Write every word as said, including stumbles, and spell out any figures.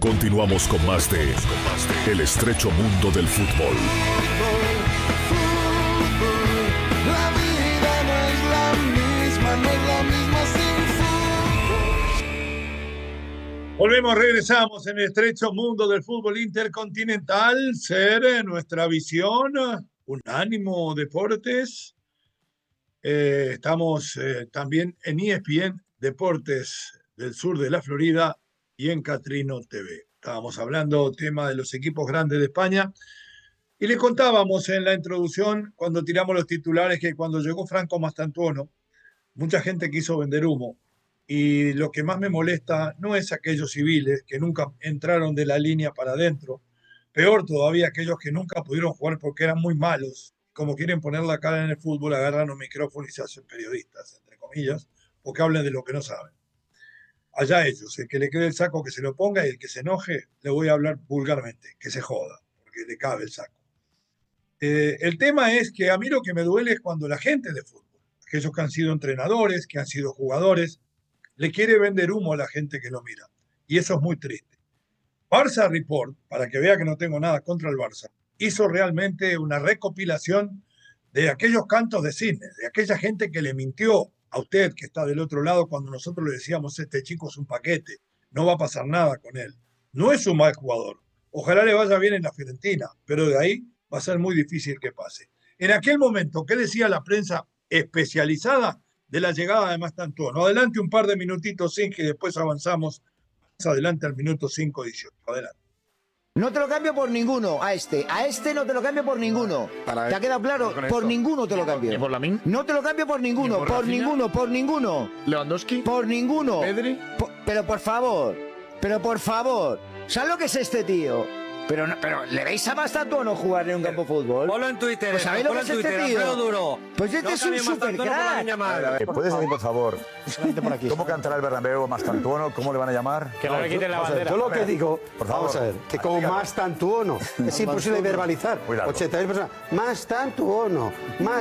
Continuamos con más de El estrecho mundo del fútbol. La vida no es la misma, no es la misma sin fútbol. Volvemos, regresamos en el estrecho mundo del fútbol intercontinental. Ser nuestra visión, Unánimo Deportes. Eh, estamos eh, también en E S P N Deportes del sur de la Florida y en Catrino T V. Estábamos hablando tema de los equipos grandes de España y les contábamos en la introducción, cuando tiramos los titulares, que cuando llegó Franco Mastantuono, mucha gente quiso vender humo. Y lo que más me molesta no es aquellos civiles que nunca entraron de la línea para adentro, peor todavía aquellos que nunca pudieron jugar porque eran muy malos. Como quieren poner la cara en el fútbol, agarran un micrófono y se hacen periodistas, entre comillas, porque hablan de lo que no saben. Allá ellos, el que le quede el saco que se lo ponga y el que se enoje, le voy a hablar vulgarmente, que se joda, porque le cabe el saco. Eh, el tema es que a mí lo que me duele es cuando la gente de fútbol, aquellos que han sido entrenadores, que han sido jugadores, le quiere vender humo a la gente que lo mira. Y eso es muy triste. Barça Report, para que vea que no tengo nada contra el Barça, hizo realmente una recopilación de aquellos cantos de cisne, de aquella gente que le mintió a usted que está del otro lado cuando nosotros le decíamos: este chico es un paquete, no va a pasar nada con él. No es un mal jugador. Ojalá le vaya bien en la Fiorentina, pero de ahí va a ser muy difícil que pase. En aquel momento, ¿qué decía la prensa especializada de la llegada de Mastantuono? Adelante un par de minutitos, sin que después avanzamos más adelante al minuto cinco dieciocho. Adelante. No te lo cambio por ninguno a este. A este no te lo cambio por ninguno. ¿Te ha quedado claro? Por ninguno te lo cambio. ¿Y por Lamine? No te lo cambio por ninguno. por Por Rafinha? ninguno, por ninguno. ¿Lewandowski? Por ninguno. ¿Pedri? Po- pero por favor. Pero por favor. ¿Sabes lo que es este tío? Pero, no- pero ¿le veis a Mastantuono jugar en un campo de fútbol? Ponlo en Twitter. Pues ¿sabéis lo que ponlo es en este Twitter, tío? Alfredo Duro. Pues este No es un cambien Mastantuono por la supercrack. Lamine Yamal. ¿Puedes decir, por favor, por aquí. cómo cantará el Bernabéu Mastantuono? ¿Cómo le van a llamar? Que no le quiten la bandera. Yo lo que digo, Por vamos a favor. ver, que como más Mastantuono, es imposible verbalizar. Muy largo. ochenta mil personas, Mastantuono, más